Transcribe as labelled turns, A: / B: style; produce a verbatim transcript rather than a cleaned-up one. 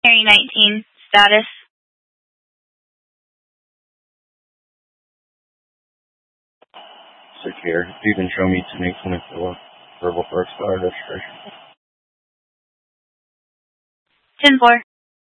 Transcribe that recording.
A: Area nineteen, status.
B: Secure. If you can show me to make one for verbal first card registration.
A: ten four.